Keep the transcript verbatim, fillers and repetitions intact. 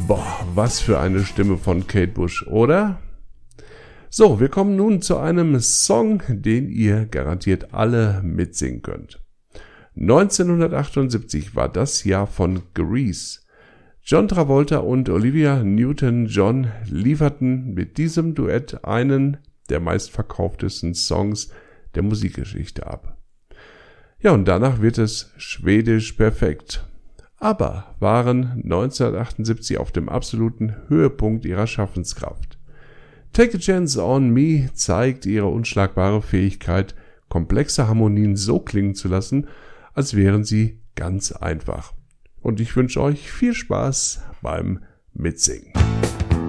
Boah, was für eine Stimme von Kate Bush, oder? So, wir kommen nun zu einem Song, den ihr garantiert alle mitsingen könnt. neunzehnhundertachtundsiebzig war das Jahr von Grease. John Travolta und Olivia Newton-John lieferten mit diesem Duett einen der meistverkauftesten Songs der Musikgeschichte ab. Ja, und danach wird es schwedisch perfekt. Aber waren neunzehnhundertachtundsiebzig auf dem absoluten Höhepunkt ihrer Schaffenskraft. Take a Chance on Me zeigt ihre unschlagbare Fähigkeit, komplexe Harmonien so klingen zu lassen, als wären sie ganz einfach. Und ich wünsche euch viel Spaß beim Mitsingen.